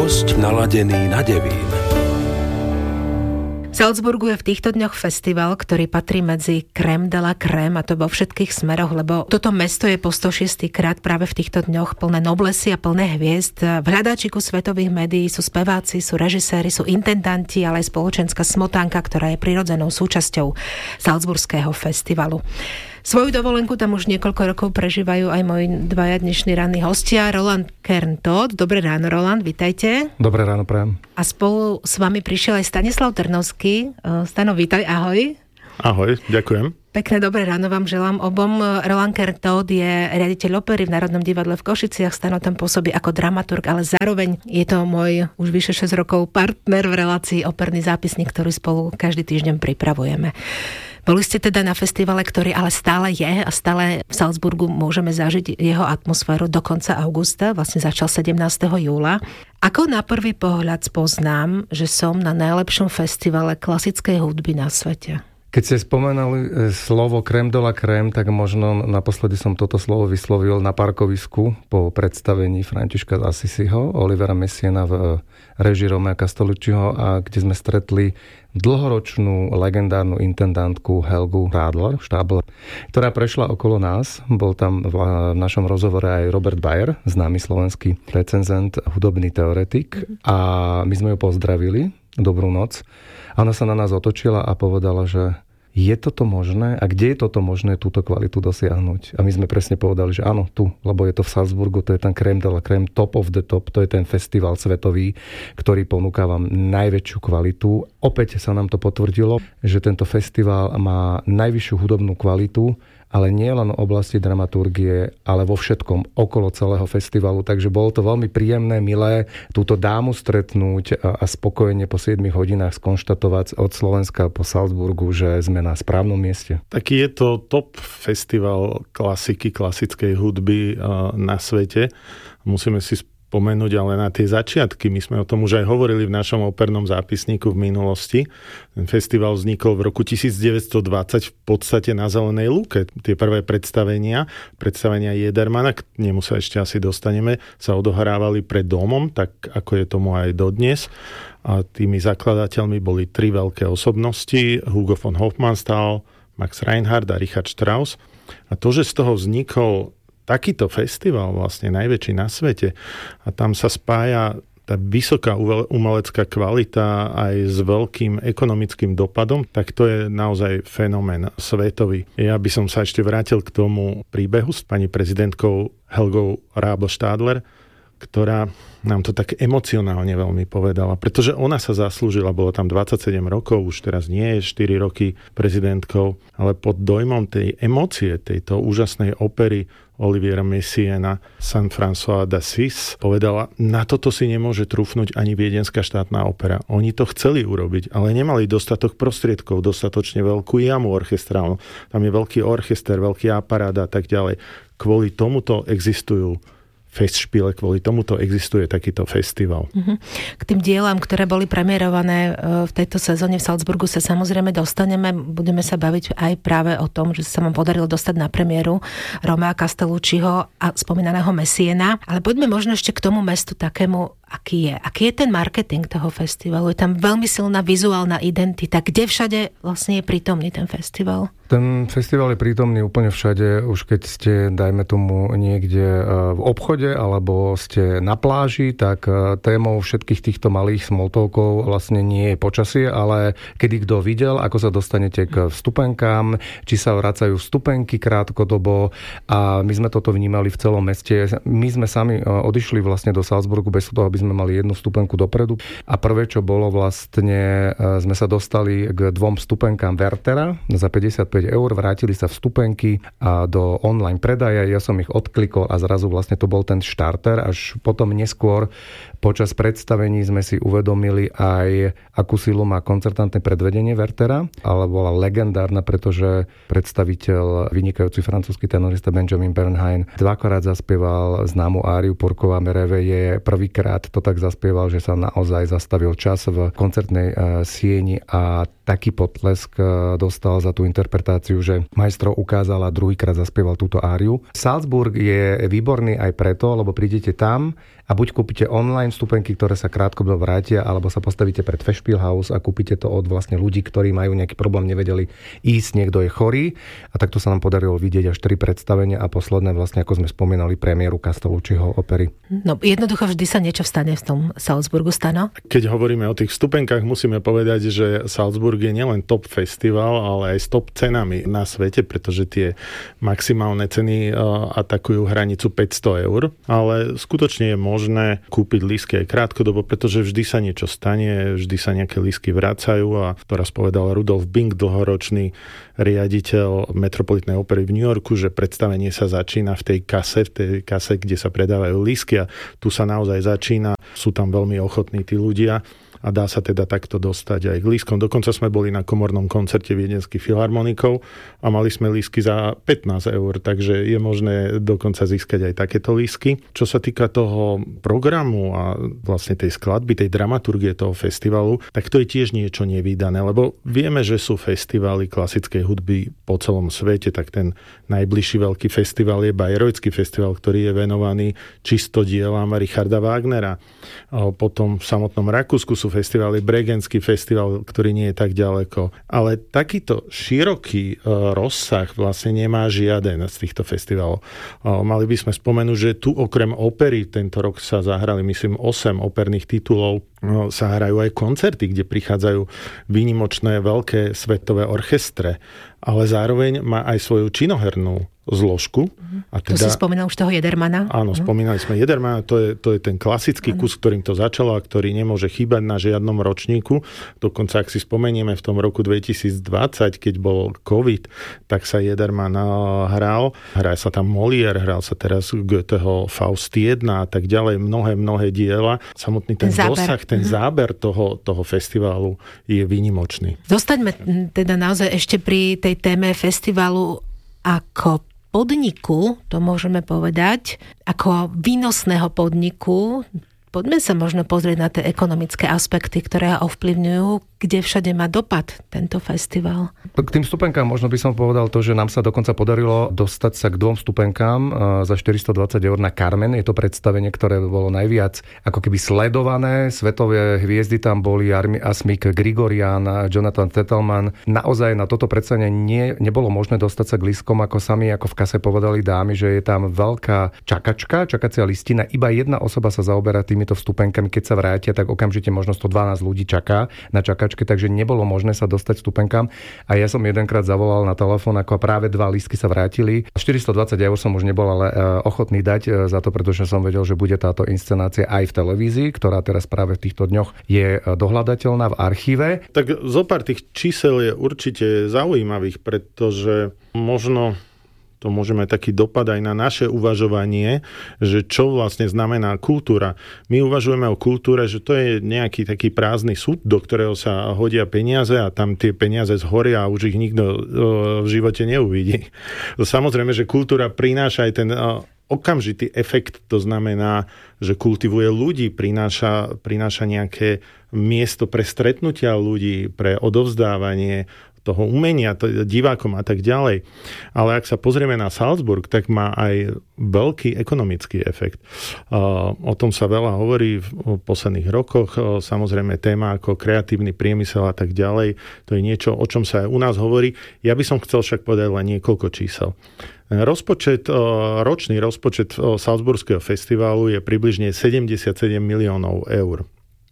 Host naladený na Devín. V Salzburgu je v týchto dňoch festival, ktorý patrí medzi crème de la crème, a to vo všetkých smeroch, lebo toto mesto je po 106. krát práve v týchto dňoch plné noblesy a plné hviezd. V hľadáčiku svetových médií sú speváci, sú režiséri, sú intendanti, ale aj spoločenská smotanka, ktorá je prirodzenou súčasťou Salzburského festivalu. Svoju dovolenku tam už niekoľko rokov prežívajú aj moji dvaja dnešní ranní hostia. Roland Kern-Todt. Dobré ráno, Roland, vitajte. Dobré ráno, prajem. A spolu s vami prišiel aj Stanislav Trnovský. Stano, vítaj, ahoj. Ahoj, ďakujem. Pekné dobré ráno vám želám obom. Roland Kern-Todt je riaditeľ opery v Národnom divadle v Košiciach. Stano tam pôsobí ako dramaturg, ale zároveň je to môj už vyše 6 rokov partner v relácii Operný zápisník, ktorý spolu každý týždeň pripravujeme. Boli ste teda na festivale, ktorý ale stále je a stále v Salzburgu môžeme zažiť jeho atmosféru do konca augusta, vlastne začal 17. júla. Ako na prvý pohľad spoznám, že som na najlepšom festivale klasickej hudby na svete? Keď ste spomenuli slovo crème de la crème, tak možno naposledy som toto slovo vyslovil na parkovisku po predstavení Františka z Assisiho, Olivera Messiaena v režii Romea Castellucciho, a kde sme stretli dlhoročnú legendárnu intendantku Helgu Stadler, ktorá prešla okolo nás. Bol tam v našom rozhovore aj Robert Bayer, známy slovenský recenzent, hudobný teoretik, a my sme ju pozdravili. Dobrú noc. A ona sa na nás otočila a povedala, že je toto možné? A kde je toto možné túto kvalitu dosiahnuť? A my sme presne povedali, že áno, tu, lebo je to v Salzburgu, to je ten crème de la crème, top of the top, to je ten festival svetový, ktorý ponúka vám najväčšiu kvalitu. Opäť sa nám to potvrdilo, že tento festival má najvyššiu hudobnú kvalitu, ale nie len v oblasti dramaturgie, ale vo všetkom okolo celého festivalu. Takže bolo to veľmi príjemné, milé túto dámu stretnúť a spokojne po 7 hodinách skonštatovať od Slovenska po Salzburgu, že sme na správnom mieste. Taký je to top festival klasiky, klasickej hudby na svete. Musíme si spomenúť ale na tie začiatky. My sme o tom už aj hovorili v našom opernom zápisníku v minulosti. Ten festival vznikol v roku 1920 v podstate na Zelenej lúke. Tie prvé predstavenia Jedermana, k nemu sa ešte asi dostaneme, sa odohrávali pred domom, tak ako je tomu aj dodnes. A tými zakladateľmi boli 3 veľké osobnosti: Hugo von Hofmannsthal, Max Reinhardt a Richard Strauss. A to, že z toho vznikol takýto festival, vlastne najväčší na svete, a tam sa spája tá vysoká umelecká kvalita aj s veľkým ekonomickým dopadom, tak to je naozaj fenomén svetový. Ja by som sa ešte vrátil k tomu príbehu s pani prezidentkou Helgou Stadler, ktorá nám to tak emocionálne veľmi povedala, pretože ona sa zaslúžila, bolo tam 27 rokov, už teraz nie je 4 roky prezidentkou, ale pod dojmom tej emócie, tejto úžasnej opery Oliviera Messiaena San François d'Assise povedala, na toto si nemôže trúfnuť ani Viedenská štátna opera. Oni to chceli urobiť, ale nemali dostatok prostriedkov, dostatočne veľkú jamu orchestrálnu. Tam je veľký orchester, veľký aparát a tak ďalej. Kvôli tomuto existujú Festspiele, kvôli tomuto existuje takýto festival. K tým dielam, ktoré boli premiérované v tejto sezóne v Salzburgu, sa samozrejme dostaneme. Budeme sa baviť aj práve o tom, že sa vám podarilo dostať na premiéru Romea Castellucciho a spomínaného Messiaena. Ale poďme možno ešte k tomu mestu takému, aký je. Aký je ten marketing toho festivalu? Je tam veľmi silná vizuálna identita. Kde všade vlastne je prítomný ten festival? Ten festival je prítomný úplne všade, už keď ste, dajme tomu, niekde v obchode alebo ste na pláži, tak témou všetkých týchto malých smalltalkov vlastne nie je počasie, ale kedy kto videl, ako sa dostanete k vstupenkám, či sa vracajú vstupenky krátkodobo, a my sme toto vnímali v celom meste. My sme sami odišli vlastne do Salzburgu bez toho, aby sme mali jednu vstupenku dopredu, a prvé, čo bolo, vlastne sme sa dostali k 2 vstupenkám Werthera za 55 eur, vrátili sa vstupenky a do online predaja, ja som ich odklikol a zrazu vlastne to bol ten štarter. Až potom neskôr počas predstavení sme si uvedomili aj, akú silu má koncertantné predvedenie Werthera, ale bola legendárna, pretože predstaviteľ, vynikajúci francúzsky tenorista Benjamin Bernheim 2-krát zaspieval známu áriu Pourquoi me réveiller. Prvýkrát to tak zaspieval, že sa naozaj zastavil čas v koncertnej sieni a taký potlesk dostal za tú interpretáciu, že majstro ukázal a druhýkrát zaspieval túto áriu. Salzburg je výborný aj preto, lebo prídete tam a buď kúpite online vstupenky, ktoré sa krátkodobo vrátia, alebo sa postavíte pred Festspielhaus a kúpite to od vlastne ľudí, ktorí majú nejaký problém, nevedeli ísť, niekto je chorý. A takto sa nám podarilo vidieť až 3 predstavenia a posledné vlastne, ako sme spomínali, premiéru Castellucciho opery. No jednoducho vždy sa niečo vstane v tom Salzburgu, Stano? Keď hovoríme o tých vstupenkách, musíme povedať, že Salzburg je nielen top festival, ale aj s top cenami na svete, pretože tie maximálne ceny atakujú hranicu 500 eur, ale skutočne je možné kúpiť lístky aj krátkodobo, pretože vždy sa niečo stane, vždy sa nejaké lístky vracajú a to raz povedal Rudolf Bing, dlhoročný riaditeľ Metropolitnej opery v New Yorku, že predstavenie sa začína v tej kase, kde sa predávajú lístky a tu sa naozaj začína. Sú tam veľmi ochotní tí ľudia a dá sa teda takto dostať aj k lístkom. Dokonca sme boli na komornom koncerte Viedenských filharmonikov a mali sme lístky za 15 eur, takže je možné dokonca získať aj takéto lístky. Čo sa týka toho programu a vlastne tej skladby, tej dramaturgie toho festivalu, tak to je tiež niečo nevídané, lebo vieme, že sú festivály klasickej hudby po celom svete, tak ten najbližší veľký festival je Bayreuthský festival, ktorý je venovaný čisto dielam Richarda Wagnera. Potom v samotnom Rakúsku sú festivaly, Bregenský festival, ktorý nie je tak ďaleko. Ale takýto široký rozsah vlastne nemá žiaden z týchto festivalov. Mali by sme spomenúť, že tu okrem opery tento rok sa zahrali, myslím, 8 operných titulov. Sa hrajú aj koncerty, kde prichádzajú výnimočné veľké svetové orchestre, ale zároveň má aj svoju činohernú zložku. A teda, to si spomínal už toho Jedermana? Áno, spomínali sme Jedermana, to je ten klasický kus, ktorým to začalo a ktorý nemôže chýbať na žiadnom ročníku. Dokonca, ak si spomenieme v tom roku 2020, keď bol COVID, tak sa Jederman hral. Hral sa tam Molière, hral sa teraz Goetheho Faust 1 a tak ďalej, mnohé diela. Samotný ten dosah, ten záber toho festivalu je výnimočný. Zostaňme teda naozaj ešte pri tej téme festivalu ako podniku, to môžeme povedať, ako výnosného podniku. Poďme sa možno pozrieť na tie ekonomické aspekty, ktoré ovplyvňujú, kde všade má dopad tento festival. K tým vstupenkám možno by som povedal to, že nám sa dokonca podarilo dostať sa k 2 vstupenkám za 420 eur na Carmen. Je to predstavenie, ktoré bolo najviac ako keby sledované. Svetové hviezdy tam boli, Asmik Grigorian, Jonathan Tettelman. Naozaj na toto predstavenie nebolo možné dostať sa k lístkom, ako sami ako v kase povedali dámy, že je tam veľká čakacia listina. Iba jedna osoba sa zaoberá týmito vstupenkami. Keď sa vrátia, tak okamžite možno 112 ľudí čaká na čakačke, takže nebolo možné sa dostať vstupenkám. A ja som jedenkrát zavolal na telefón, ako práve 2 lístky sa vrátili. 420 eur som už nebol ale ochotný dať za to, pretože som vedel, že bude táto inscenácia aj v televízii, ktorá teraz práve v týchto dňoch je dohľadateľná v archíve. Tak zopár tých čísel je určite zaujímavých, pretože možno to môže mať taký dopad aj na naše uvažovanie, že čo vlastne znamená kultúra. My uvažujeme o kultúre, že to je nejaký taký prázdny súd, do ktorého sa hodia peniaze a tam tie peniaze zhoria a už ich nikto v živote neuvidí. Samozrejme, že kultúra prináša aj ten okamžitý efekt, to znamená, že kultivuje ľudí, prináša nejaké miesto pre stretnutia ľudí, pre odovzdávanie toho umenia, divákom a tak ďalej. Ale ak sa pozrieme na Salzburg, tak má aj veľký ekonomický efekt. O tom sa veľa hovorí v posledných rokoch. Samozrejme téma ako kreatívny priemysel a tak ďalej. To je niečo, o čom sa aj u nás hovorí. Ja by som chcel však povedať len niekoľko čísel. Ročný rozpočet Salzburského festivalu je približne 77 miliónov eur.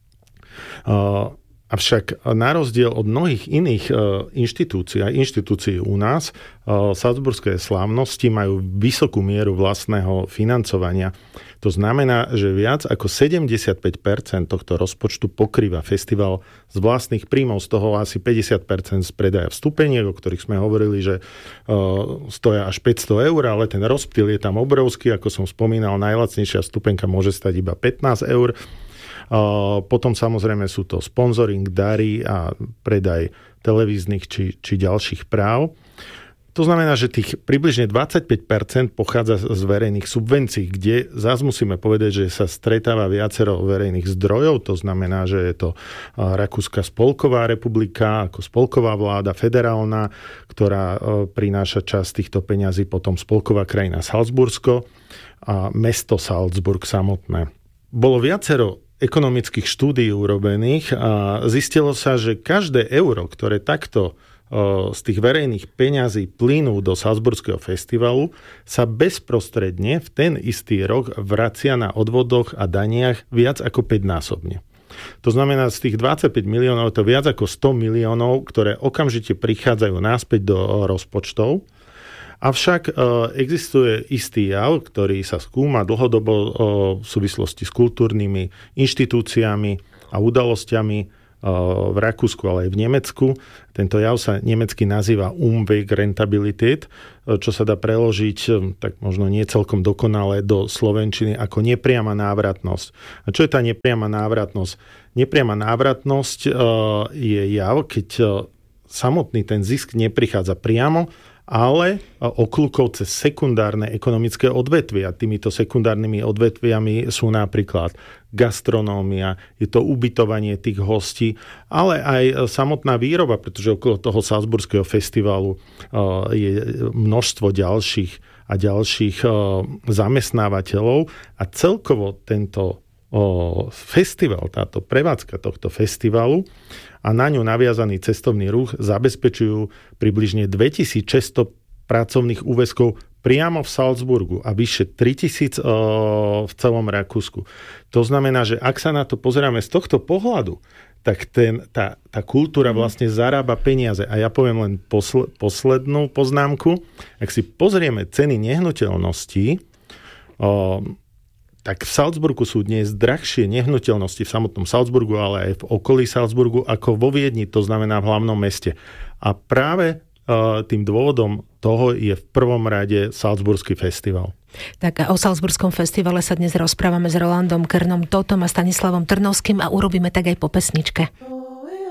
Avšak na rozdiel od mnohých iných inštitúcií, aj inštitúcií u nás, salzburské slávnosti majú vysokú mieru vlastného financovania. To znamená, že viac ako 75% tohto rozpočtu pokrýva festival z vlastných príjmov, z toho asi 50% z predaja vstupeniek, o ktorých sme hovorili, že stoja až 500 eur, ale ten rozptyl je tam obrovský, ako som spomínal, najlacnejšia vstupenka môže stať iba 15 eur. Potom samozrejme sú to sponzoring, dary a predaj televíznych či ďalších práv. To znamená, že tých približne 25% pochádza z verejných subvencií, kde zase musíme povedať, že sa stretáva viacero verejných zdrojov. To znamená, že je to Rakúska spolková republika, ako spolková vláda, federálna, ktorá prináša časť týchto peňazí, potom spolková krajina Salzbursko a mesto Salzburg samotné. bolo viacero ekonomických štúdií urobených a zistilo sa, že každé euro, ktoré takto z tých verejných peňazí plynú do Salzburského festivalu, sa bezprostredne v ten istý rok vracia na odvodoch a daniach viac ako 5-násobne. To znamená, z tých 25 miliónov to viac ako 100 miliónov, ktoré okamžite prichádzajú naspäť do rozpočtov. Avšak existuje istý jav, ktorý sa skúma dlhodobo v súvislosti s kultúrnymi inštitúciami a udalosťami v Rakúsku, ale aj v Nemecku. Tento jav sa nemecky nazýva Umwegrentabilität, čo sa dá preložiť, tak možno nie celkom dokonale, do slovenčiny ako nepriama návratnosť. A čo je tá nepriama návratnosť? Nepriama návratnosť je jav, keď samotný ten zisk neprichádza priamo, ale okľukov cez sekundárne ekonomické odvetvia. Týmito sekundárnymi odvetviami sú napríklad gastronómia, je to ubytovanie tých hostí, ale aj samotná výroba, pretože okolo toho Salzburského festivalu je množstvo ďalších zamestnávateľov a celkovo tento festival, táto prevádzka tohto festivalu a na ňu naviazaný cestovný ruch zabezpečujú približne 2600 pracovných úväzkov priamo v Salzburgu a vyše 3000 v celom Rakúsku. To znamená, že ak sa na to pozeráme z tohto pohľadu, tak tá kultúra vlastne zarába peniaze. A ja poviem len poslednú poznámku. Ak si pozrieme ceny nehnuteľností, tak v Salzburgu sú dnes drahšie nehnuteľnosti v samotnom Salzburgu, ale aj v okolí Salzburgu ako vo Viedni, to znamená v hlavnom meste. A práve tým dôvodom toho je v prvom rade Salzburský festival. Tak o Salzburskom festivale sa dnes rozprávame s Rolandom Kernom Totom a Stanislavom Trnovským a urobíme tak aj po pesničke.